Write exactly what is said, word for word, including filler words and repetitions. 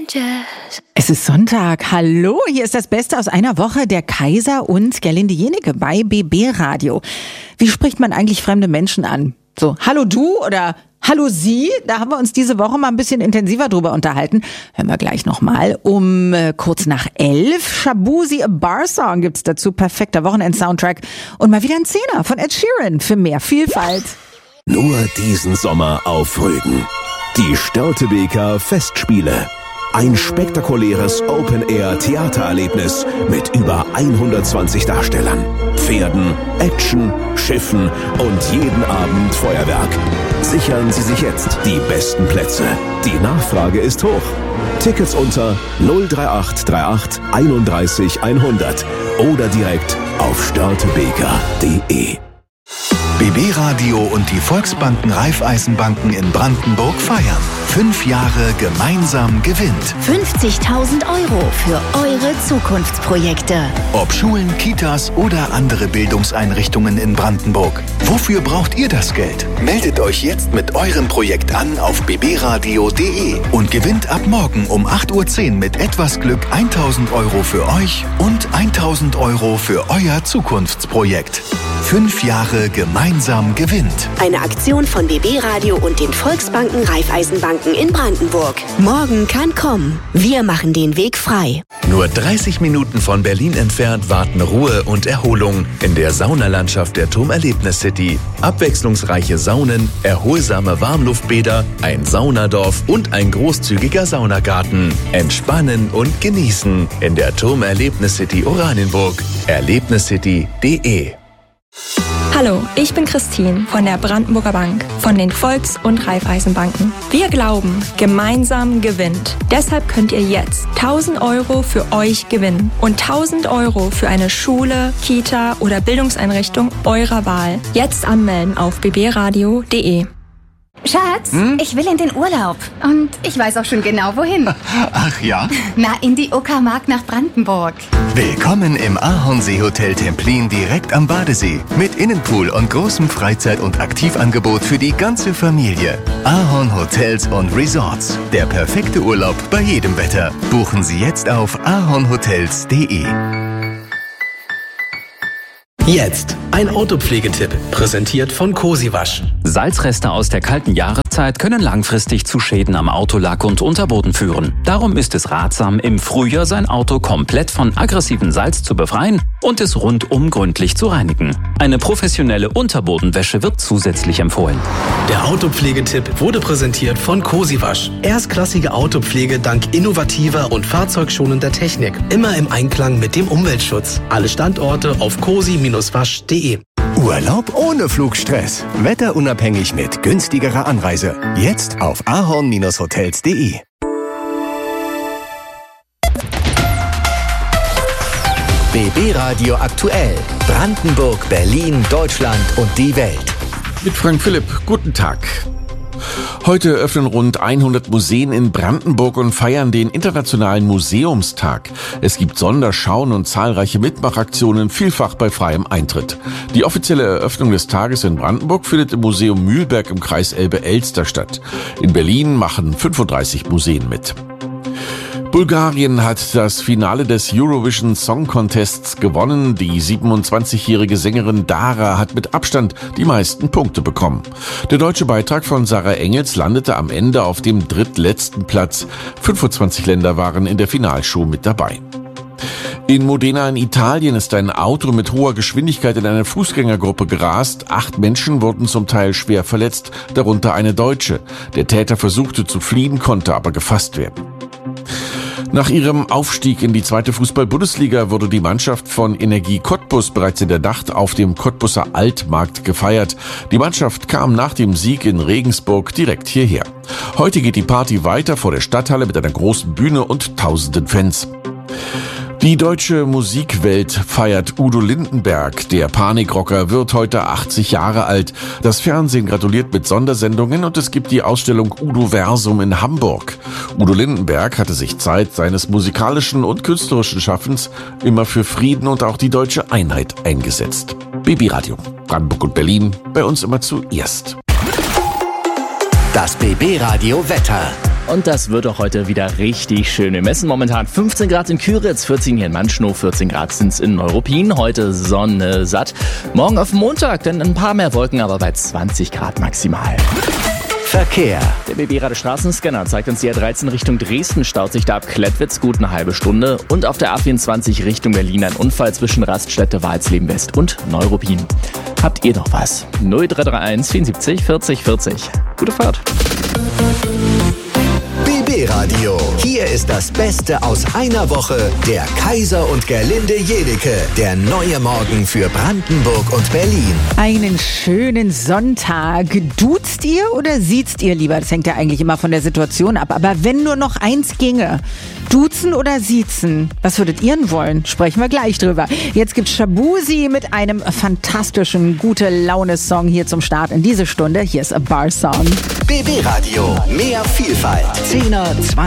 Jazz. Es ist Sonntag. Hallo, hier ist das Beste aus einer Woche, der Kaiser und Gerlinde Jenecke bei B B Radio. Wie spricht man eigentlich fremde Menschen an? So, hallo du oder hallo Sie? Da haben wir uns diese Woche mal ein bisschen intensiver drüber unterhalten. Hören wir gleich nochmal. Um äh, kurz nach elf. Shabuzi, a Bar Song gibt's dazu. Perfekter Wochenend-Soundtrack. Und mal wieder ein Zehner von Ed Sheeran für mehr Vielfalt. Nur diesen Sommer auf Rügen. Die Störtebeker Festspiele. Ein spektakuläres Open-Air-Theatererlebnis mit über hundertzwanzig Darstellern, Pferden, Action, Schiffen und jeden Abend Feuerwerk. Sichern Sie sich jetzt die besten Plätze. Die Nachfrage ist hoch. Tickets unter null drei acht drei acht einunddreißig hundert oder direkt auf störtebeker punkt de. B B Radio und die Volksbanken Raiffeisenbanken in Brandenburg feiern. Fünf Jahre gemeinsam gewinnt. fünfzigtausend Euro für eure Zukunftsprojekte. Ob Schulen, Kitas oder andere Bildungseinrichtungen in Brandenburg. Wofür braucht ihr das Geld? Meldet euch jetzt mit eurem Projekt an auf b b radio punkt de und gewinnt ab morgen um acht Uhr zehn mit etwas Glück tausend Euro für euch und tausend Euro für euer Zukunftsprojekt. Fünf Jahre gemeinsam gewinnt. Eine Aktion von B B Radio und den Volksbanken Raiffeisenbanken in Brandenburg. Morgen kann kommen. Wir machen den Weg frei. Nur dreißig Minuten von Berlin entfernt warten Ruhe und Erholung in der Saunalandschaft der Turm Erlebnis City. Abwechslungsreiche Saunen, erholsame Warmluftbäder, ein Saunadorf und ein großzügiger Saunagarten. Entspannen und genießen in der Turm Erlebnis City Oranienburg. erlebniscity punkt de. Hallo, ich bin Christine von der Brandenburger Bank, von den Volks- und Raiffeisenbanken. Wir glauben, gemeinsam gewinnt. Deshalb könnt ihr jetzt tausend Euro für euch gewinnen und tausend Euro für eine Schule, Kita oder Bildungseinrichtung eurer Wahl. Jetzt anmelden auf b b radio punkt de. Schatz, hm? Ich will in den Urlaub. Und ich weiß auch schon genau, wohin. Ach ja? Na, in die Uckermark nach Brandenburg. Willkommen im Ahornsee-Hotel Templin direkt am Badesee. Mit Innenpool und großem Freizeit- und Aktivangebot für die ganze Familie. Ahorn Hotels und Resorts. Der perfekte Urlaub bei jedem Wetter. Buchen Sie jetzt auf ahornhotels punkt de. Jetzt ein Autopflegetipp, präsentiert von Cosiwasch. Salzreste aus der kalten Jahreszeit können langfristig zu Schäden am Autolack und Unterboden führen. Darum ist es ratsam, im Frühjahr sein Auto komplett von aggressivem Salz zu befreien und es rundum gründlich zu reinigen. Eine professionelle Unterbodenwäsche wird zusätzlich empfohlen. Der Autopflegetipp wurde präsentiert von Cosiwasch. Erstklassige Autopflege dank innovativer und fahrzeugschonender Technik. Immer im Einklang mit dem Umweltschutz. Alle Standorte auf cosi wasch punkt de. Urlaub ohne Flugstress. Wetterunabhängig mit günstigerer Anreise. Jetzt auf ahorn hotels punkt de. B B Radio aktuell. Brandenburg, Berlin, Deutschland und die Welt. Mit Frank Philipp, guten Tag. Heute öffnen rund hundert Museen in Brandenburg und feiern den Internationalen Museumstag. Es gibt Sonderschauen und zahlreiche Mitmachaktionen, vielfach bei freiem Eintritt. Die offizielle Eröffnung des Tages in Brandenburg findet im Museum Mühlberg im Kreis Elbe-Elster statt. In Berlin machen fünfunddreißig Museen mit. Bulgarien hat das Finale des Eurovision Song Contests gewonnen. Die siebenundzwanzigjährige Sängerin Dara hat mit Abstand die meisten Punkte bekommen. Der deutsche Beitrag von Sarah Engels landete am Ende auf dem drittletzten Platz. fünfundzwanzig Länder waren in der Finalshow mit dabei. In Modena in Italien ist ein Auto mit hoher Geschwindigkeit in eine Fußgängergruppe gerast. Acht Menschen wurden zum Teil schwer verletzt, darunter eine Deutsche. Der Täter versuchte zu fliehen, konnte aber gefasst werden. Nach ihrem Aufstieg in die zweite Fußball-Bundesliga wurde die Mannschaft von Energie Cottbus bereits in der Nacht auf dem Cottbuser Altmarkt gefeiert. Die Mannschaft kam nach dem Sieg in Regensburg direkt hierher. Heute geht die Party weiter vor der Stadthalle mit einer großen Bühne und tausenden Fans. Die deutsche Musikwelt feiert Udo Lindenberg. Der Panikrocker wird heute achtzig Jahre alt. Das Fernsehen gratuliert mit Sondersendungen und es gibt die Ausstellung Udo Versum in Hamburg. Udo Lindenberg hatte sich Zeit seines musikalischen und künstlerischen Schaffens immer für Frieden und auch die deutsche Einheit eingesetzt. B B Radio, Brandenburg und Berlin, bei uns immer zuerst. Das B B Radio Wetter. Und das wird auch heute wieder richtig schön. Wir messen momentan fünfzehn Grad in Küritz, vierzehn hier in Manschnow, vierzehn Grad sind es in Neuruppin. Heute Sonne satt. Morgen auf Montag, dann ein paar mehr Wolken, aber bei zwanzig Grad maximal. Verkehr. Der B B-Rade Straßenscanner zeigt uns die A dreizehn Richtung Dresden, staut sich da ab Klettwitz gut eine halbe Stunde. Und auf der A vierundzwanzig Richtung Berlin ein Unfall zwischen Raststätte Walsleben West und Neuruppin. Habt ihr noch was? null drei drei eins vierundsiebzig vierzig vierzig. Gute Fahrt. B B-Radio. Hier ist das Beste aus einer Woche. Der Kaiser und Gerlinde Jenike. Der neue Morgen für Brandenburg und Berlin. Einen schönen Sonntag. Duzt ihr oder siezt ihr lieber? Das hängt ja eigentlich immer von der Situation ab. Aber wenn nur noch eins ginge, duzen oder siezen? Was würdet ihr denn wollen? Sprechen wir gleich drüber. Jetzt gibt's Shabuzi mit einem fantastischen Gute-Laune-Song hier zum Start in diese Stunde. Hier ist A Bar Song. B B-Radio. Mehr Vielfalt. zehner, zwanziger